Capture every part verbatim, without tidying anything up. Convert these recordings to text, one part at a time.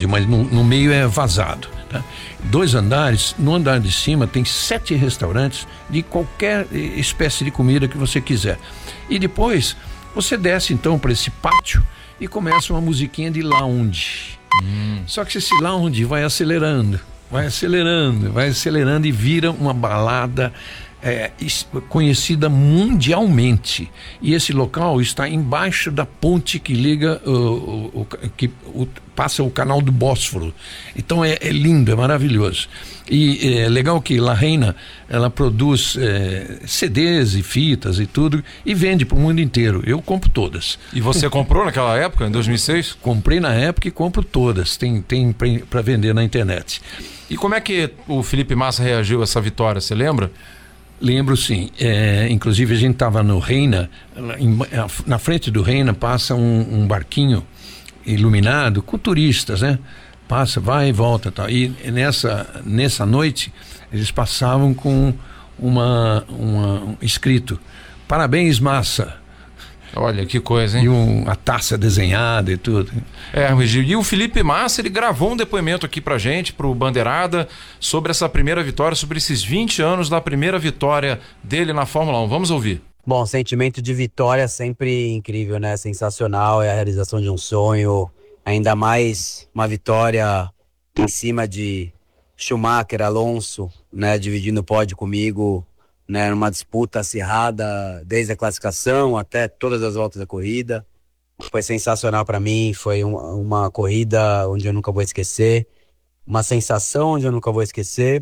prédio, mas no, no meio é vazado, tá? Dois andares, no andar de cima tem sete restaurantes de qualquer espécie de comida que você quiser. E depois você desce então para esse pátio e começa uma musiquinha de lounge. Hum. Só que esse lounge vai acelerando, vai acelerando, vai acelerando e vira uma balada É, conhecida mundialmente, e esse local está embaixo da ponte que liga o, o, o que o, passa o canal do Bósforo. Então é, é lindo, é maravilhoso. E é legal que La Reina, ela produz é, C Ds e fitas e tudo e vende para o mundo inteiro. Eu compro todas. E você comprou naquela época, em dois mil e seis? Comprei na época e compro todas. Tem, tem para vender na internet. E como é que o Felipe Massa reagiu a essa vitória, você lembra? Lembro, sim. É, inclusive a gente estava no Reina, em, na frente do Reina passa um, um barquinho iluminado com turistas, né? Passa, vai e volta, tal. E nessa nessa noite eles passavam com uma, uma um escrito: "Parabéns, Massa". Olha que coisa, hein? E um, a taça desenhada e tudo. É, e o Felipe Massa, ele gravou um depoimento aqui pra gente, pro Bandeirada, sobre essa primeira vitória, sobre esses vinte anos da primeira vitória dele na Fórmula um. Vamos ouvir. Bom, sentimento de vitória é sempre incrível, né? Sensacional, é a realização de um sonho, ainda mais uma vitória em cima de Schumacher, Alonso, né? Dividindo o pódio comigo, né, numa disputa acirrada desde a classificação até todas as voltas da corrida. Foi sensacional para mim, foi uma, uma corrida onde eu nunca vou esquecer, uma sensação onde eu nunca vou esquecer.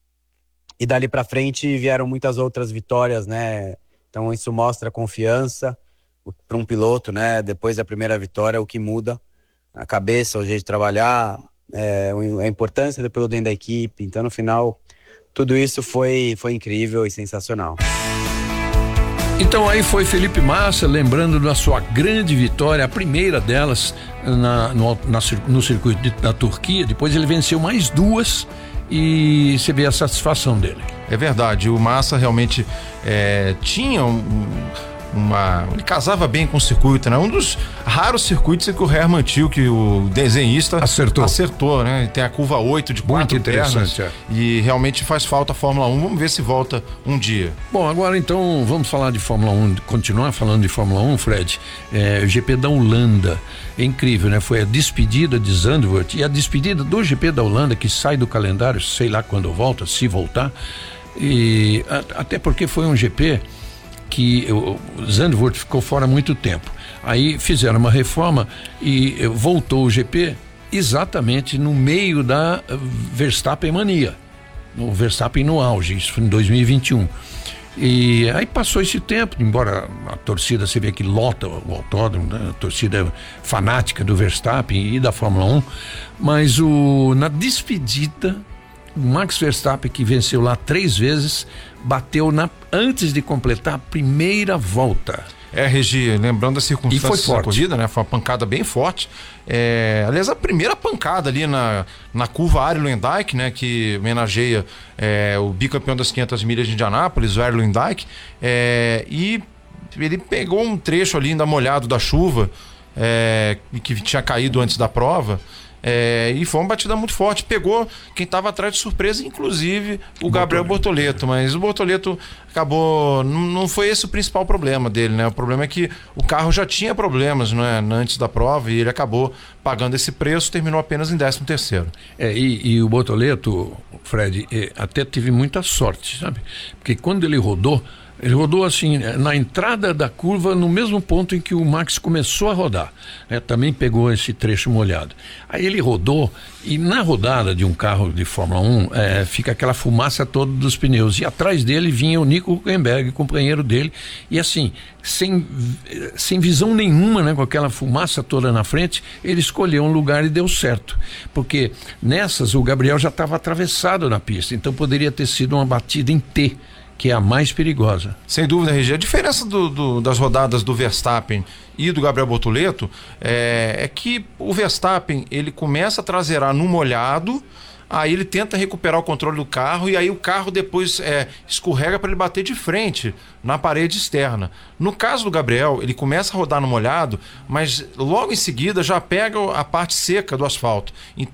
E dali para frente vieram muitas outras vitórias, né? Então isso mostra confiança para um piloto, né? Depois da primeira vitória, o que muda a cabeça, o jeito de trabalhar, é, a importância do piloto dentro da equipe. Então no final tudo isso foi, foi incrível e sensacional. Então aí foi Felipe Massa, lembrando da sua grande vitória, a primeira delas na, no, na, no circuito de, da Turquia. Depois ele venceu mais duas e você vê a satisfação dele. É verdade, o Massa realmente é, tinha um, uma... ele casava bem com o circuito, né? Um dos raros circuitos que o Hermann Tilke, o desenhista, acertou, acertou, né? Tem a curva oito de quatro pernas, é. E realmente faz falta a Fórmula um. Vamos ver se volta um dia. Bom, agora então vamos falar de Fórmula um, continuar falando de Fórmula um, Fred. É, o G P da Holanda, é incrível, né? Foi a despedida de Zandvoort e a despedida do G P da Holanda, que sai do calendário, sei lá quando volta, se voltar. E a, até porque foi um G P que o Zandvoort ficou fora há muito tempo. Aí fizeram uma reforma e voltou o G P exatamente no meio da Verstappen mania, o Verstappen no auge, isso foi em dois mil e vinte e um. E aí passou esse tempo, embora a torcida, você vê que lota o autódromo, né? A torcida fanática do Verstappen e da Fórmula um, mas o, na despedida, o Max Verstappen, que venceu lá três vezes, bateu na, antes de completar a primeira volta. É, Regi, lembrando as circunstâncias da corrida, né? Foi uma pancada bem forte. É, aliás, a primeira pancada ali na, na curva Arie Luyendyk, né? Que homenageia é, o bicampeão das quinhentas milhas de Indianápolis, o Arie Luyendyk. É, e ele pegou um trecho ali ainda molhado da chuva, é, que tinha caído antes da prova. É, e foi uma batida muito forte, pegou quem estava atrás de surpresa, inclusive o Gabriel Bortoleto, mas o Bortoleto acabou, não, não foi esse o principal problema dele, né? O problema é que o carro já tinha problemas, né, antes da prova, e ele acabou pagando esse preço, terminou apenas em décimo terceiro. É, e, e o Bortoleto, Fred, é, até teve muita sorte, sabe? Porque quando ele rodou, ele rodou assim, na entrada da curva, no mesmo ponto em que o Max começou a rodar, né? Também pegou esse trecho molhado. Aí ele rodou, e na rodada de um carro de Fórmula um, é, fica aquela fumaça toda dos pneus, e atrás dele vinha o Nico Hülkenberg, companheiro dele, e assim, sem, sem visão nenhuma, né? Com aquela fumaça toda na frente, ele escolheu um lugar e deu certo, porque nessas o Gabriel já estava atravessado na pista, então poderia ter sido uma batida em T, que é a mais perigosa. Sem dúvida, Regi. A diferença do, do, das rodadas do Verstappen e do Gabriel Bortoleto é, é que o Verstappen, ele começa a traseirar no molhado, aí ele tenta recuperar o controle do carro e aí o carro depois é, escorrega para ele bater de frente na parede externa. No caso do Gabriel, ele começa a rodar no molhado, mas logo em seguida já pega a parte seca do asfalto.